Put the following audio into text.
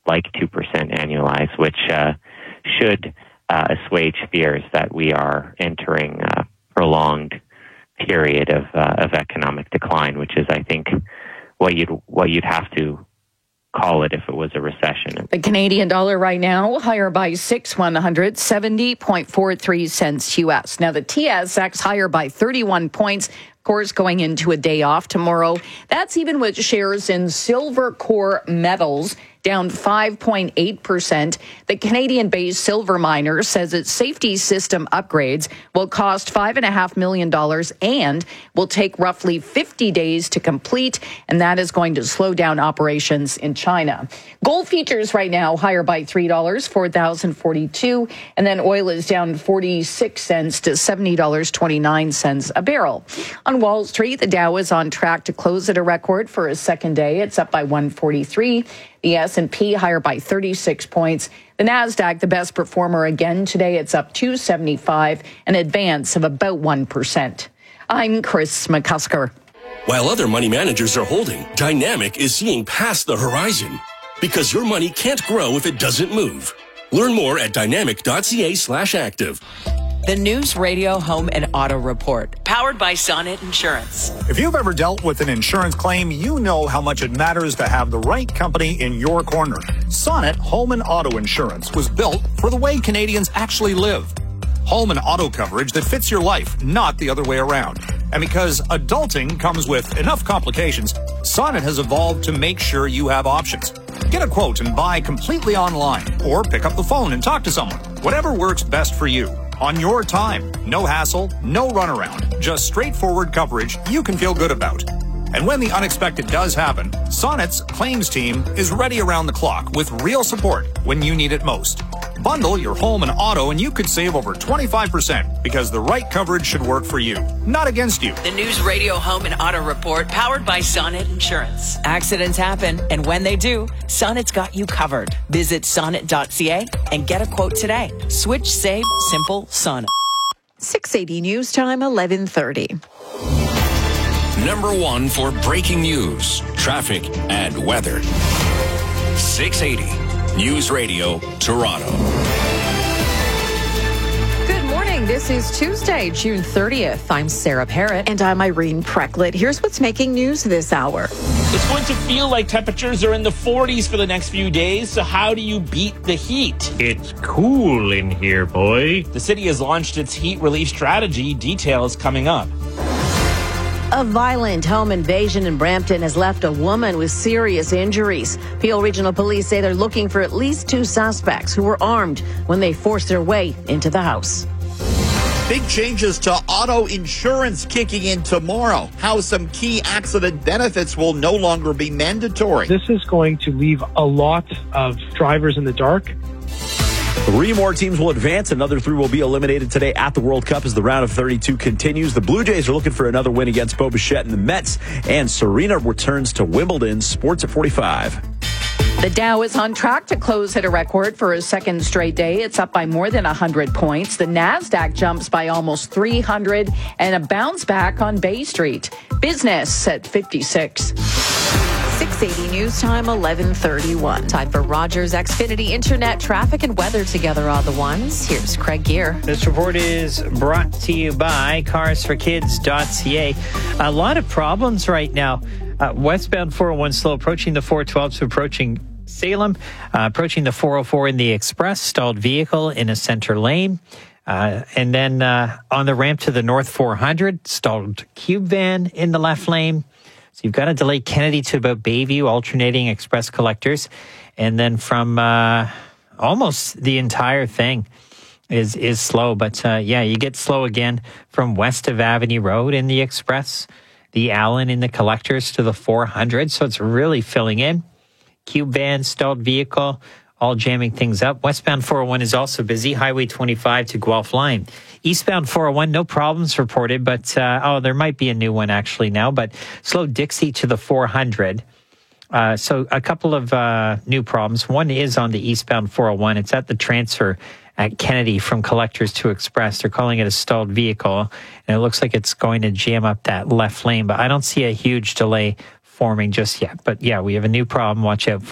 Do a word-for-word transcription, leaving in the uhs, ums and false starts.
like two percent annualized, which uh, should uh, assuage fears that we are entering a prolonged period of uh, of economic decline, which is, I think, what you'd what you'd have to call it if it was a recession. The Canadian dollar right now higher by six one hundred seventy point four three cents U S. Now the T S X higher by thirty-one points. Of course, going into a day off tomorrow. That's even with shares in Silver Core Metals down five point eight percent. The Canadian-based silver miner says its safety system upgrades will cost five point five million dollars and will take roughly fifty days to complete, and that is going to slow down operations in China. Gold futures right now higher by three dollars, four thousand forty-two dollars, and then oil is down forty-six cents to seventy dollars and twenty-nine cents a barrel. On Wall Street, the Dow is on track to close at a record for a second day. It's up by one forty-three. The S and P higher by thirty-six points. The Nasdaq, the best performer again today. It's up two seventy-five, an advance of about one percent. I'm Chris McCusker. While other money managers are holding, Dynamic is seeing past the horizon. Because your money can't grow if it doesn't move. Learn more at dynamic.ca slash active. The News Radio Home and Auto Report, powered by Sonnet Insurance. If you've ever dealt with an insurance claim, you know how much it matters to have the right company in your corner. Sonnet Home and Auto Insurance was built for the way Canadians actually live. Home and auto coverage that fits your life, not the other way around. And because adulting comes with enough complications, Sonnet has evolved to make sure you have options. Get a quote and buy completely online, or pick up the phone and talk to someone. Whatever works best for you. On your time. No hassle, no runaround. Just straightforward coverage you can feel good about. And when the unexpected does happen, Sonnet's claims team is ready around the clock with real support when you need it most. Bundle your home and auto and you could save over twenty-five percent because the right coverage should work for you, not against you. The News Radio Home and Auto Report, powered by Sonnet Insurance. Accidents happen, and when they do, Sonnet's got you covered. Visit sonnet dot c a and get a quote today. Switch, save, simple, Sonnet. six eighty News Time, eleven thirty. Number one for breaking news, traffic, and weather. six eighty News Radio, Toronto. Good morning. This is Tuesday, June thirtieth. I'm Sarah Parrott. And I'm Irene Precklett. Here's what's making news this hour. It's going to feel like temperatures are in the forties for the next few days, so how do you beat the heat? It's cool in here, boy. The city has launched its heat relief strategy. Details coming up. A violent home invasion in Brampton has left a woman with serious injuries. Peel Regional Police say they're looking for at least two suspects who were armed when they forced their way into the house. Big changes to auto insurance kicking in tomorrow. How some key accident benefits will no longer be mandatory. This is going to leave a lot of drivers in the dark. Three more teams will advance. Another three will be eliminated today at the World Cup as the round of thirty-two continues. The Blue Jays are looking for another win against Bo Bichette and the Mets. And Serena returns to Wimbledon. Sports at forty-five. The Dow is on track to close at a record for a second straight day. It's up by more than one hundred points. The Nasdaq jumps by almost three hundred and a bounce back on Bay Street. Business at fifty-six. six eighty News Time, eleven thirty-one. Time for Rogers Xfinity Internet traffic and weather together on the ones. Here's Craig Gear. This report is brought to you by cars for kids dot c a. A lot of problems right now. Uh, westbound four oh one slow approaching the four twelve, so approaching Salem, uh, approaching the four oh four in the express, stalled vehicle in a center lane. Uh, and then uh, on the ramp to the north four hundred, stalled cube van in the left lane. So you've got to delay Kennedy to about Bayview, alternating express collectors. And then from uh, almost the entire thing is is slow. But uh, yeah, you get slow again from west of Avenue Road in the express, the Allen in the collectors to the four hundred. So it's really filling in. Cube van, stalled vehicle, all jamming things up. Westbound four oh one is also busy. Highway twenty-five to Guelph Line. Eastbound four oh one, no problems reported, but, uh, oh, there might be a new one actually now, but slow Dixie to the four hundred. Uh, so a couple of uh, new problems. One is on the eastbound four oh one. It's at the transfer at Kennedy from collectors to express. They're calling it a stalled vehicle, and it looks like it's going to jam up that left lane, but I don't see a huge delay forming just yet. But yeah, we have a new problem. Watch out